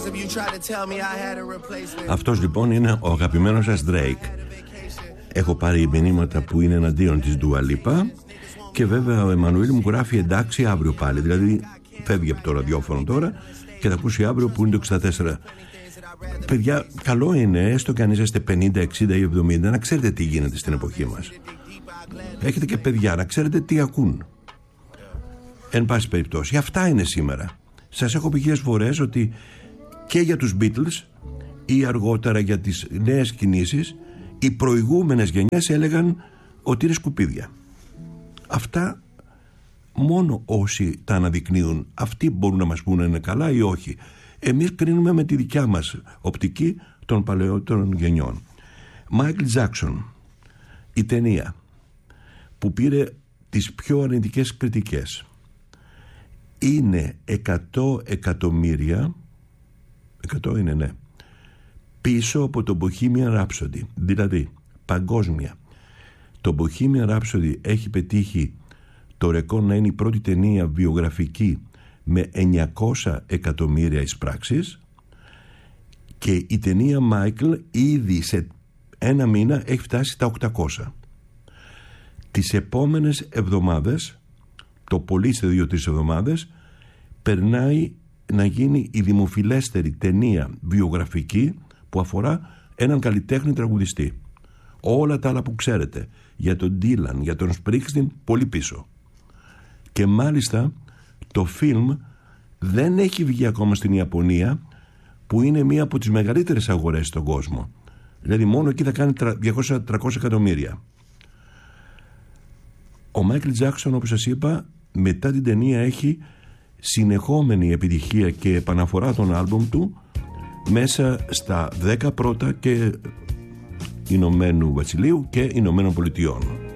Αυτός λοιπόν είναι ο αγαπημένος σας Drake. Έχω πάρει μηνύματα που είναι εναντίον της Dua Lipa. Και βέβαια ο Εμμανουήλ μου γράφει εντάξει αύριο πάλι. Δηλαδή φεύγει από το ραδιόφωνο τώρα και θα ακούσει αύριο που είναι το 64. Παιδιά, καλό είναι έστω και αν είσαστε 50, 60 ή 70 να ξέρετε τι γίνεται στην εποχή μας. Έχετε και παιδιά, να ξέρετε τι ακούν. Εν πάση περιπτώσει, αυτά είναι σήμερα. Σας έχω πει χιλιάδες φορές ότι και για τους Beatles ή αργότερα για τις νέες κινήσεις, οι προηγούμενες γενιές έλεγαν ότι είναι σκουπίδια. Αυτά μόνο όσοι τα αναδεικνύουν, αυτοί μπορούν να μας πούνε είναι καλά ή όχι. Εμείς κρίνουμε με τη δικιά μας οπτική των παλαιότερων γενιών. Michael Jackson, η ταινία που πήρε τις πιο αρνητικές κριτικές, είναι 100 εκατομμύρια, 100 είναι, ναι, πίσω από το Bohemian Rhapsody. Δηλαδή παγκόσμια το Bohemian Rhapsody έχει πετύχει το ρεκόρ να είναι η πρώτη ταινία βιογραφική με 900 εκατομμύρια εισπράξεις, και η ταινία Michael ήδη σε ένα μήνα έχει φτάσει στα 800. Τις επόμενες εβδομάδες, το πολύ σε 2-3 εβδομάδες, περνάει να γίνει η δημοφιλέστερη ταινία βιογραφική που αφορά έναν καλλιτέχνη τραγουδιστή. Όλα τα άλλα που ξέρετε για τον Dylan, για τον Springsteen, πολύ πίσω. Και μάλιστα το φιλμ δεν έχει βγει ακόμα στην Ιαπωνία, που είναι μία από τις μεγαλύτερες αγορές στον κόσμο. Δηλαδή μόνο εκεί θα κάνει 200-300 εκατομμύρια. Ο Μάικλ Τζάκσον, όπως σας είπα, μετά την ταινία έχει συνεχόμενη επιτυχία και επαναφορά των άλμπουμ του μέσα στα 10 πρώτα και Ηνωμένου Βασιλείου και Ηνωμένων Πολιτειών.